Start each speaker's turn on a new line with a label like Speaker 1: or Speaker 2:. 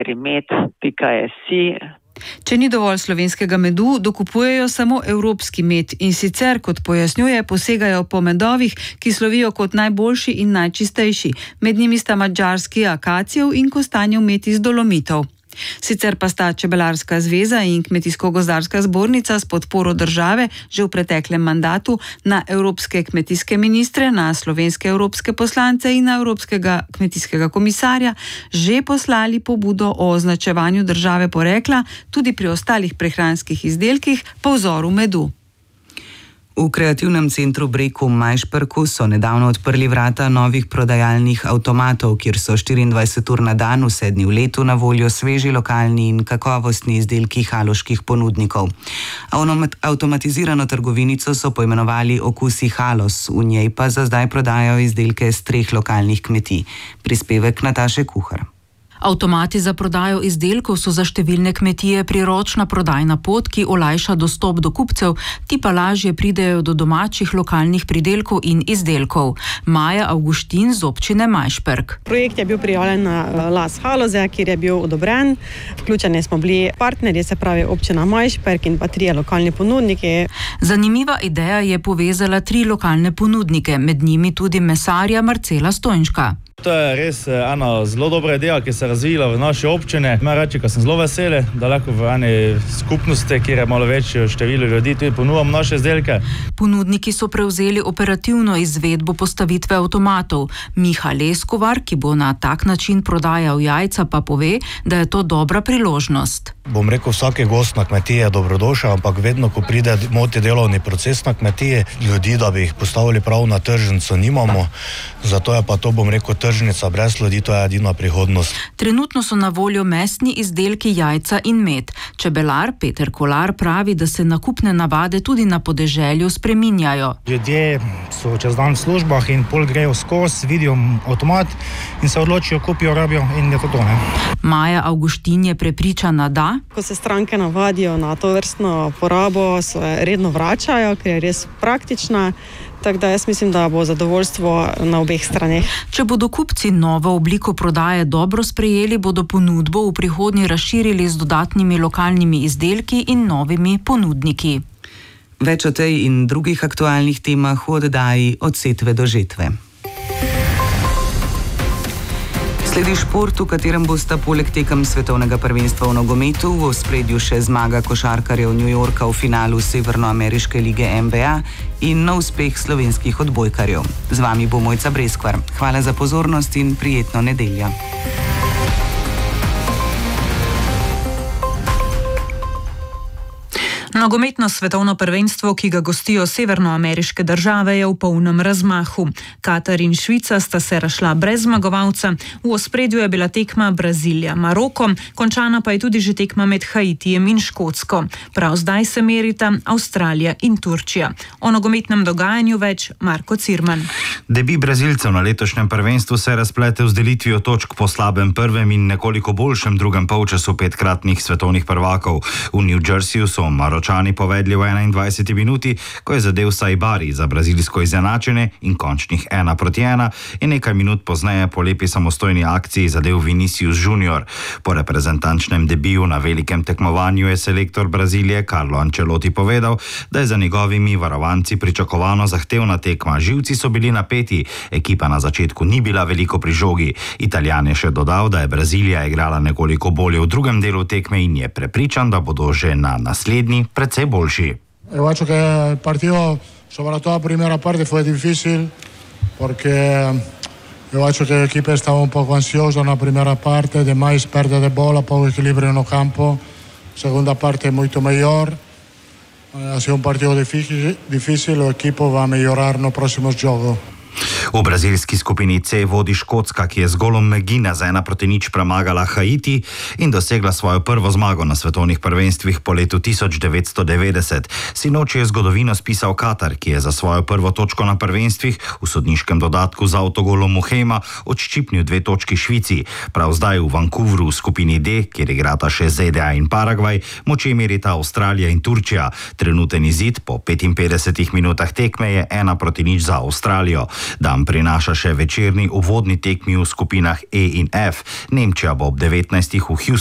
Speaker 1: med.si.
Speaker 2: Če ni dovolj slovenskega medu, dokupujejo samo evropski med in sicer, kot pojasnjuje, posegajo po medovih, ki slovijo kot najboljši in najčistejši. Med njimi sta madžarski akacijev in kostanjev med iz Dolomitov. Sicer pa sta Čebelarska zveza in Kmetijsko-gozdarska zbornica s podporo države že v preteklem mandatu na evropske kmetijske ministre, na slovenske evropske poslance in na evropskega kmetijskega komisarja že poslali pobudo o označevanju države porekla tudi pri ostalih prehranskih izdelkih po vzoru medu.
Speaker 3: V kreativnem centru Bregu v Majšperku so nedavno odprli vrata novih prodajalnih avtomatov, kjer so 24 ur na dan, vse dni v letu na voljo sveži lokalni in kakovostni izdelki haloških ponudnikov. Avtomatizirano trgovinico so poimenovali Okusi Halos, v njej pa za zdaj prodajajo izdelke z 3 lokalnih kmetij. Prispevek Nataše Kuhar.
Speaker 4: Avtomati za prodajo izdelkov so za številne kmetije priročna prodajna pot, ki olajša dostop do kupcev, ti pa lažje pridejo do domačih lokalnih pridelkov in izdelkov. Maja Avguštin z občine Majšperk.
Speaker 5: Projekt je bil prijavljen na Las Haloze, kjer je bil odobren. Vključeni smo bili partnerji, se pravi občina Majšperk in pa 3 lokalni ponudniki.
Speaker 4: Zanimiva ideja je povezala 3 lokalne ponudnike, med njimi tudi mesarja Marcela Stojnška.
Speaker 6: To je res ena zelo dobra ideja, ki se je razvila v naši občini. Moram reči, da sem zelo vesel, da lahko v eni skupnosti, kjer je malo večje število ljudi, tudi ponujamo naše izdelke.
Speaker 4: Ponudniki so prevzeli operativno izvedbo postavitve avtomatov. Miha Leskovar, ki bo na tak način prodajal jajca, pa pove, da je to dobra priložnost.
Speaker 7: Bom rekel, vsak gost na kmetiji je dobrodošel, ampak vedno, ko pride moti delovni proces na kmetiji, ljudi, da bi jih postavili prav na tržnico, nimamo. Zato je pa to, bom rekel, tržnica brez ljudi, to je edina prihodnost.
Speaker 4: Trenutno so na voljo mesni izdelki, jajca in med. Čebelar Peter Kolar pravi, da se nakupne navade tudi na podeželju spreminjajo.
Speaker 8: Ljudje so čez dan v službah in pol grejo skozi, vidijo avtomat in se odločijo, kupijo, rabijo in je to to.
Speaker 4: Maja Avguštin je prepričana, da
Speaker 5: ko se stranke navadijo na to vrstno porabo, se redno vračajo, ker je res praktična. Tako da jaz mislim, da bo zadovoljstvo na obeh straneh.
Speaker 4: Če bodo kupci novo obliko prodaje dobro sprejeli, bodo ponudbo v prihodnje razširili z dodatnimi lokalnimi izdelki in novimi ponudniki.
Speaker 3: Več o tej in drugih aktualnih temah v oddaji Od setve do žetve. Sledi šport, v katerem bosta poleg tekem svetovnega prvenstva v nogometu v ospredju še zmaga košarkarjev New Yorka v finalu Severnoameriške lige NBA in nov uspeh slovenskih odbojkarjev. Z vami bo Mojca Breskvar. Hvala za pozornost in prijetno nedeljo.
Speaker 9: Nogometno svetovno prvenstvo, ki ga gostijo severnoameriške države, je v polnem razmahu. Katar in Švica sta se razšla brez zmagovalca, v ospredju je bila tekma Brazilija-Maroko, končana pa je tudi že tekma med Haitijem in Škotsko. Prav zdaj se merita Avstralija in Turčija. O nogometnem dogajanju več Marko Cirman.
Speaker 10: Debi Brazilcev na letošnjem prvenstvu se razpletel z delitvijo točk po slabem prvem in nekoliko boljšem drugem polčasu 5-kratnih svetovnih prvakov. V New Jerseyju so Maročani povedli v 21. minuti, ko je zadel Saibari za brazilsko izenačenje in končnih 1-1 in nekaj minut pozneje po lepi samostojni akciji zadel Vinicius Junior. Po reprezentančnem debiju na velikem tekmovanju je selektor Brazilije Carlo Ancelotti povedal, da je za njegovimi varovanci pričakovano zahtevna tekma. Živci so bili napeti, ekipa na začetku ni bila veliko pri žogi. Italijan je še dodal, da je Brazilija igrala nekoliko bolje v drugem delu tekme in je prepričan, da bodo že na naslednji precej boljši.
Speaker 11: Yo creo que el partido, sobre todo la primera parte, fue difícil porque yo creo que el equipo estaba un poco ansioso en la primera parte, demais pérdida de bola, poco equilibrio no campo. Segunda parte mucho mejor. Ha sido un partido difícil, el equipo va a mejorar en los próximos juegos.
Speaker 10: V brazilski skupini C vodi Škotska, ki je z golom Megina za 1-0 premagala Haiti in dosegla svojo prvo zmago na svetovnih prvenstvih po letu 1990. Sinoči je zgodovino spisal Katar, ki je za svojo prvo točko na prvenstvih v sodniškem dodatku z avtogolom Muhema odščipnil 2 točki Švici. Prav zdaj v Vancouveru v skupini D, kjer igrata še ZDA in Paragvaj, moči merita Avstralija in Turčija. Trenuten izid po 55 minutah tekme je 1-0 za Avstralijo. Dan prinaša še večerni uvodni tekmi v skupinah E in F. Nemčija bo ob 19. v Houstonu